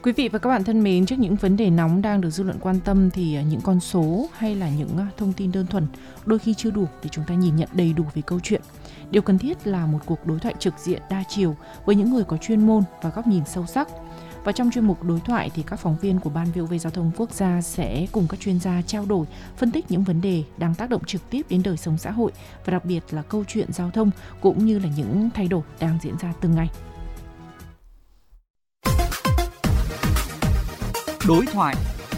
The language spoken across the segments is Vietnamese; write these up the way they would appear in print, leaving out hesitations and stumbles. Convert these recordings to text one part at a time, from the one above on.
Quý vị và các bạn thân mến, trước những vấn đề nóng đang được dư luận quan tâm thì những con số hay là những thông tin đơn thuần đôi khi chưa đủ để chúng ta nhìn nhận đầy đủ về câu chuyện. Điều cần thiết là một cuộc đối thoại trực diện đa chiều với những người có chuyên môn và góc nhìn sâu sắc. Và trong chuyên mục đối thoại thì các phóng viên của Ban VOV Giao thông Quốc gia sẽ cùng các chuyên gia trao đổi, phân tích những vấn đề đang tác động trực tiếp đến đời sống xã hội và đặc biệt là câu chuyện giao thông cũng như là những thay đổi đang diễn ra từng ngày. Đối thoại.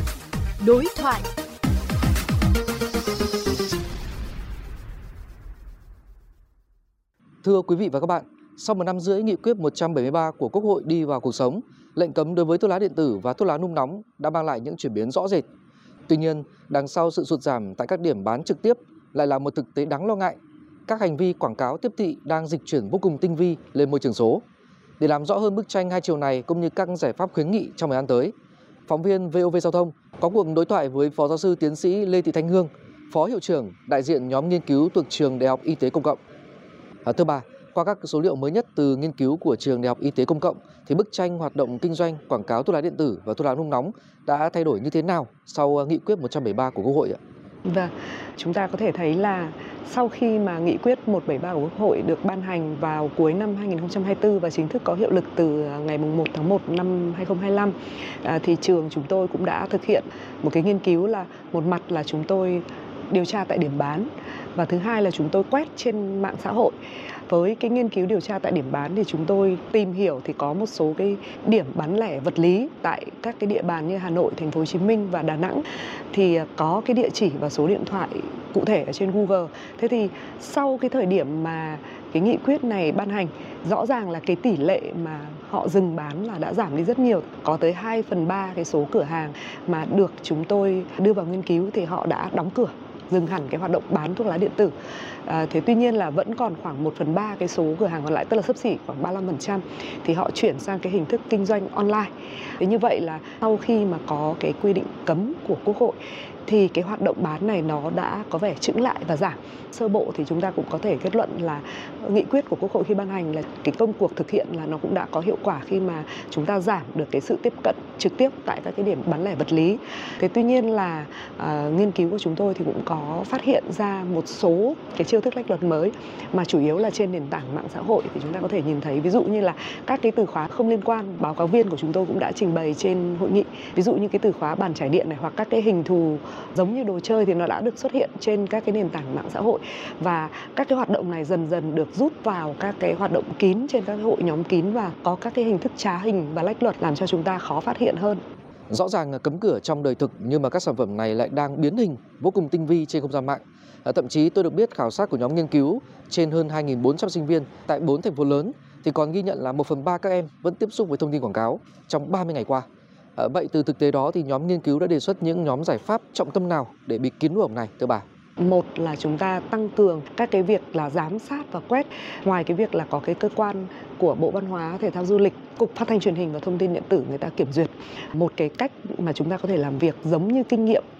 Thưa quý vị và các bạn, sau 1 năm rưỡi nghị quyết 173 của Quốc hội đi vào cuộc sống, lệnh cấm đối với thuốc lá điện tử và thuốc lá nung nóng đã mang lại những chuyển biến rõ rệt. Tuy nhiên, đằng sau sự sụt giảm tại các điểm bán trực tiếp lại là một thực tế đáng lo ngại. Các hành vi quảng cáo tiếp thị đang dịch chuyển vô cùng tinh vi lên môi trường số. Để làm rõ hơn bức tranh hai chiều này cũng như các giải pháp khuyến nghị trong thời gian tới, phóng viên VOV Giao thông có cuộc đối thoại với Phó Giáo sư Tiến sĩ Lê Thị Thanh Hương, Phó Hiệu trưởng đại diện nhóm nghiên cứu thuộc Trường Đại học Y tế Công cộng. Thưa bà, qua các số liệu mới nhất từ nghiên cứu của Trường Đại học Y tế Công cộng thì bức tranh hoạt động kinh doanh quảng cáo thuốc lá điện tử và thuốc lá nung nóng đã thay đổi như thế nào sau nghị quyết 173 của Quốc hội ạ? Vâng, chúng ta có thể thấy là sau khi mà nghị quyết 173 của Quốc hội được ban hành vào cuối năm 2024 và chính thức có hiệu lực từ ngày 1 tháng 1 năm 2025 thì trường chúng tôi cũng đã thực hiện một cái nghiên cứu là một mặt là chúng tôi điều tra tại điểm bán và thứ hai là chúng tôi quét trên mạng xã hội. Với cái nghiên cứu điều tra tại điểm bán thì chúng tôi tìm hiểu thì có một số cái điểm bán lẻ vật lý tại các cái địa bàn như Hà Nội, Thành phố Hồ Chí Minh và Đà Nẵng thì có cái địa chỉ và số điện thoại cụ thể ở trên Google. Thế thì sau cái thời điểm mà cái nghị quyết này ban hành, rõ ràng là cái tỷ lệ mà họ dừng bán là đã giảm đi rất nhiều. Có tới 2/3 cái số cửa hàng mà được chúng tôi đưa vào nghiên cứu thì họ đã đóng cửa, dừng hẳn cái hoạt động bán thuốc lá điện tử. Thế tuy nhiên là vẫn còn khoảng 1/3 cái số cửa hàng còn lại, tức là xấp xỉ khoảng 35% thì họ chuyển sang cái hình thức kinh doanh online. Thế như vậy là sau khi mà có cái quy định cấm của Quốc hội thì cái hoạt động bán này nó đã có vẻ chững lại và giảm. Sơ bộ thì chúng ta cũng có thể kết luận là nghị quyết của Quốc hội khi ban hành là cái công cuộc thực hiện là nó cũng đã có hiệu quả khi mà chúng ta giảm được cái sự tiếp cận trực tiếp tại các cái điểm bán lẻ vật lý. Thế tuy nhiên là nghiên cứu của chúng tôi thì cũng có phát hiện ra một số cái chiêu thức lách luật mới mà chủ yếu là trên nền tảng mạng xã hội thì chúng ta có thể nhìn thấy, ví dụ như là các cái từ khóa không liên quan, báo cáo viên của chúng tôi cũng đã trình bày trên hội nghị. Ví dụ như cái từ khóa bàn chải điện này hoặc các cái hình thù giống như đồ chơi thì nó đã được xuất hiện trên các cái nền tảng mạng xã hội và các cái hoạt động này dần dần được rút vào các cái hoạt động kín trên các hội nhóm kín và có các cái hình thức trá hình và lách luật làm cho chúng ta khó phát hiện hơn. Rõ ràng cấm cửa trong đời thực nhưng mà các sản phẩm này lại đang biến hình vô cùng tinh vi trên không gian mạng. Thậm chí tôi được biết khảo sát của nhóm nghiên cứu trên hơn 2.400 sinh viên tại 4 thành phố lớn thì còn ghi nhận là 1/3 các em vẫn tiếp xúc với thông tin quảng cáo trong 30 ngày qua. Vậy từ thực tế đó thì nhóm nghiên cứu đã đề xuất những nhóm giải pháp trọng tâm nào để bịt kín lỗ hổng này thưa bà? Một là chúng ta tăng cường các cái việc là giám sát và quét. Ngoài cái việc là có cái cơ quan của Bộ Văn hóa, Thể thao Du lịch, Cục Phát thanh Truyền hình và Thông tin điện tử người ta kiểm duyệt. Một cái cách mà chúng ta có thể làm việc giống như kinh nghiệm